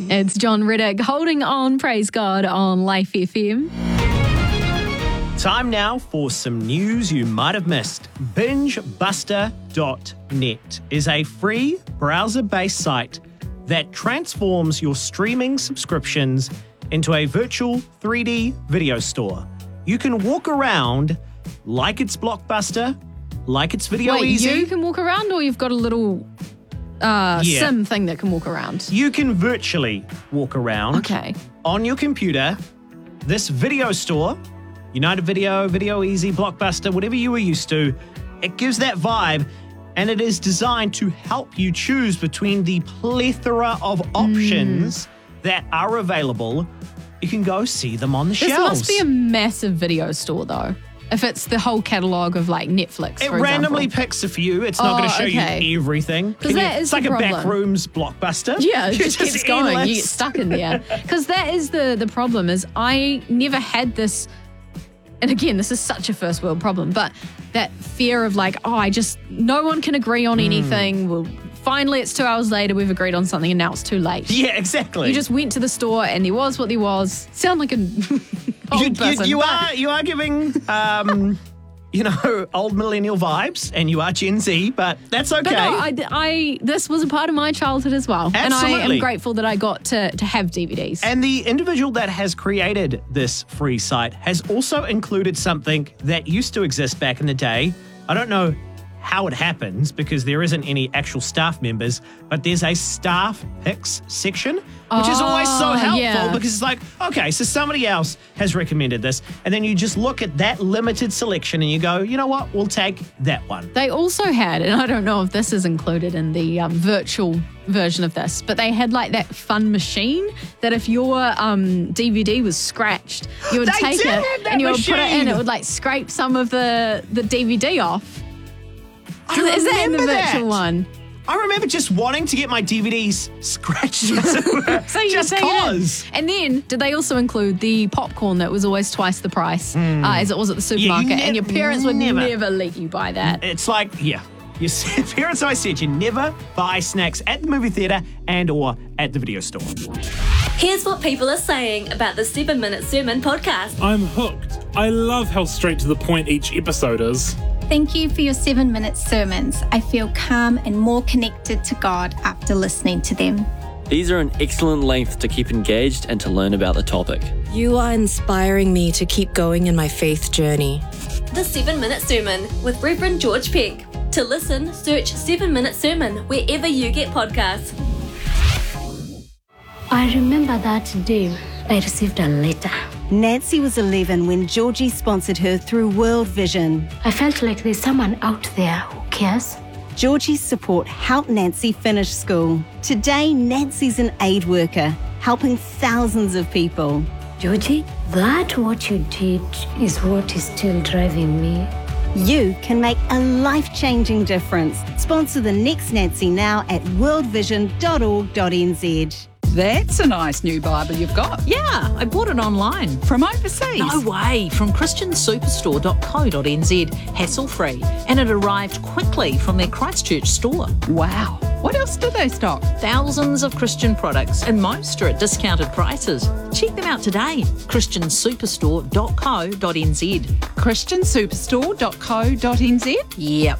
It's John Reddick holding on, praise God, on Life FM. Time now for some news you might have missed. BingeBuster.net is a free browser-based site that transforms your streaming subscriptions into a virtual 3D video store. You can walk around like it's Blockbuster, like it's Video Easy. You can walk around, or you've got a little sim thing that can walk around? You can virtually walk around on your computer. This video store, United Video, Video Easy, Blockbuster, whatever you were used to, it gives that vibe, and it is designed to help you choose between the plethora of options that are available. You can go see them on the shelves. This must be a massive video store, though. If it's the whole catalogue of, like, Netflix, It randomly picks a few. It's not going to show you everything. It's like the a problem. Backrooms Blockbuster. Yeah, it just keeps going. endless. You get stuck in there. Because that is the problem, is I never had this, and again, this is such a first world problem, but that fear of like, no one can agree on anything. Well, finally, it's 2 hours later, we've agreed on something, and now it's too late. Yeah, exactly. You just went to the store and there was what there was. Sound like an old person. You are giving, old millennial vibes, and you are Gen Z, but that's okay. But no, this was a part of my childhood as well. Absolutely. And I am grateful that I got to have DVDs. And the individual that has created this free site has also included something that used to exist back in the day. I don't know how it happens because there isn't any actual staff members, but there's a staff picks section, which is always so helpful because it's like, okay, so somebody else has recommended this, and then you just look at that limited selection and you go, you know what, we'll take that one. They also had, and I don't know if this is included in the virtual version of this, but they had like that fun machine that if your DVD was scratched, you would take it and you would put it in, it would like scrape some of the DVD off. Is that in the virtual one? I remember just wanting to get my DVDs scratched. So you just cause. And then, did they also include the popcorn that was always twice the price as it was at the supermarket? And your parents would never let you buy that. It's like, your parents always said you never buy snacks at the movie theatre and or at the video store. Here's what people are saying about the 7 Minute Sermon podcast. I'm hooked. I love how straight to the point each episode is. Thank you for your 7-minute sermons. I feel calm and more connected to God after listening to them. These are an excellent length to keep engaged and to learn about the topic. You are inspiring me to keep going in my faith journey. The 7 Minute Sermon with Reverend George Peck. To listen, search 7 Minute Sermon wherever you get podcasts. I remember that day I received a letter. Nancy was 11 when Georgie sponsored her through World Vision. I felt like there's someone out there who cares. Georgie's support helped Nancy finish school. Today, Nancy's an aid worker, helping thousands of people. Georgie, that what you did is what is still driving me. You can make a life-changing difference. Sponsor the next Nancy now at worldvision.org.nz. That's a nice new Bible you've got. Yeah, I bought it online. From overseas? No way, from christiansuperstore.co.nz, hassle-free. And it arrived quickly from their Christchurch store. Wow. What else do they stock? Thousands of Christian products, and most are at discounted prices. Check them out today, christiansuperstore.co.nz. christiansuperstore.co.nz? Yep,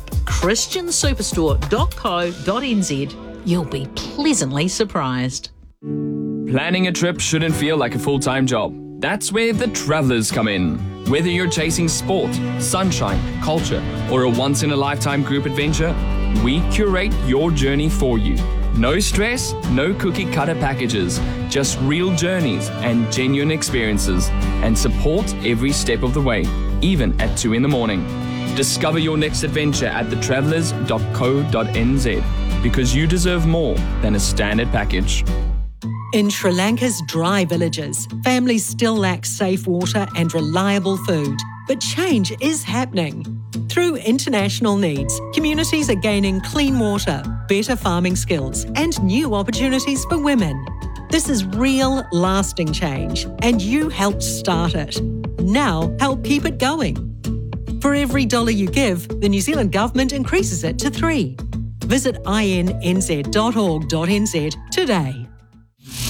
christiansuperstore.co.nz. You'll be pleasantly surprised. Planning a trip shouldn't feel like a full-time job. That's where the Travellers come in. Whether you're chasing sport, sunshine, culture, or a once-in-a-lifetime group adventure, we curate your journey for you. No stress, no cookie-cutter packages, just real journeys and genuine experiences, and support every step of the way, even at 2 a.m. Discover your next adventure at thetravellers.co.nz, because you deserve more than a standard package. In Sri Lanka's dry villages, families still lack safe water and reliable food. But change is happening. Through international needs, communities are gaining clean water, better farming skills, and new opportunities for women. This is real, lasting change, and you helped start it. Now, help keep it going. For every $1 you give, the New Zealand Government increases it to 3. Visit innz.org.nz today.